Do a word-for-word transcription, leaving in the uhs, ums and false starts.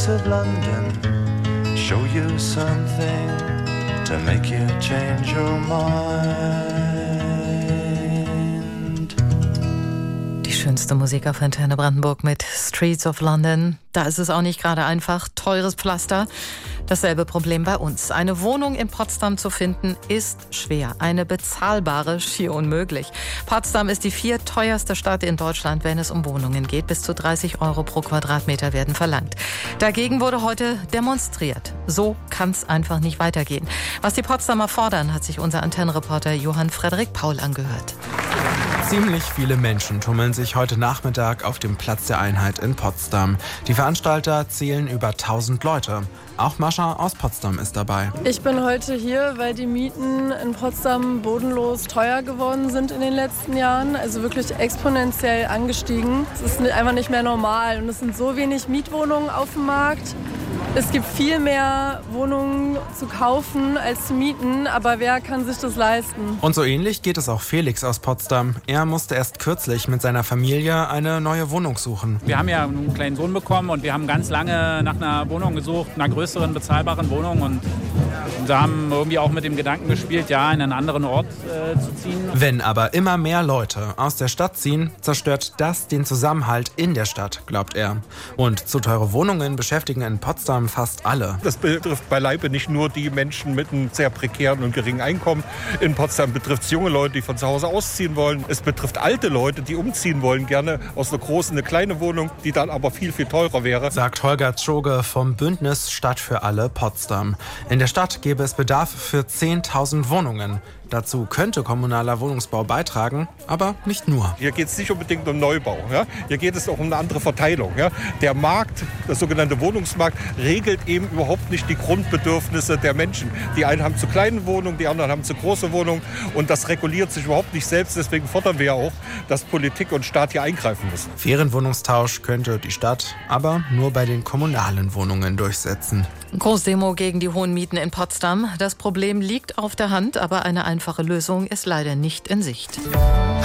streets of London show you something to make you change your mind. Die schönste Musik auf Antenne Brandenburg mit Streets of London. Da ist es auch nicht gerade einfach. Teures Pflaster. Dasselbe Problem bei uns. Eine Wohnung in Potsdam zu finden, ist schwer. Eine bezahlbare, schier unmöglich. Potsdam ist die viertteuerste Stadt in Deutschland, wenn es um Wohnungen geht. Bis zu dreißig Euro pro Quadratmeter werden verlangt. Dagegen wurde heute demonstriert. So kann es einfach nicht weitergehen. Was die Potsdamer fordern, hat sich unser Antennenreporter Johann Frederik Paul angehört. Ziemlich viele Menschen tummeln sich heute Nachmittag auf dem Platz der Einheit in Potsdam. Die Veranstalter zählen über tausend Leute. Auch Mascha aus Potsdam ist dabei. Ich bin heute hier, weil die Mieten in Potsdam bodenlos teuer geworden sind in den letzten Jahren. Also wirklich exponentiell angestiegen. Es ist einfach nicht mehr normal und es sind so wenig Mietwohnungen auf dem Markt. Es gibt viel mehr Wohnungen zu kaufen als zu mieten, aber wer kann sich das leisten? Und so ähnlich geht es auch Felix aus Potsdam. Er musste erst kürzlich mit seiner Familie eine neue Wohnung suchen. Wir haben ja einen kleinen Sohn bekommen und wir haben ganz lange nach einer Wohnung gesucht, einer größeren, bezahlbaren Wohnung. Und wir haben irgendwie auch mit dem Gedanken gespielt, ja, in einen anderen Ort äh, zu ziehen. Wenn aber immer mehr Leute aus der Stadt ziehen, zerstört das den Zusammenhalt in der Stadt, glaubt er. Und zu teure Wohnungen beschäftigen in Potsdam fast alle. Das betrifft beileibe nicht nur die Menschen mit einem sehr prekären und geringen Einkommen. In Potsdam betrifft es junge Leute, die von zu Hause ausziehen wollen. Es betrifft alte Leute, die umziehen wollen, gerne aus einer großen eine kleine Wohnung, die dann aber viel, viel teurer wäre. Sagt Holger Tschoge vom Bündnis Stadt für alle Potsdam. In der Stadt gäbe es Bedarf für zehntausend Wohnungen. Dazu könnte kommunaler Wohnungsbau beitragen, aber nicht nur. Hier geht es nicht unbedingt um Neubau. Ja? Hier geht es auch um eine andere Verteilung. Ja? Der Markt, der sogenannte Wohnungsmarkt, regelt eben überhaupt nicht die Grundbedürfnisse der Menschen. Die einen haben zu kleine Wohnungen, die anderen haben zu große Wohnungen. Und das reguliert sich überhaupt nicht selbst. Deswegen fordern wir ja auch, dass Politik und Staat hier eingreifen müssen. Fairen Wohnungstausch könnte die Stadt aber nur bei den kommunalen Wohnungen durchsetzen. Großdemo gegen die hohen Mieten in Potsdam. Das Problem liegt auf der Hand, aber eine einfache Lösung ist leider nicht in Sicht.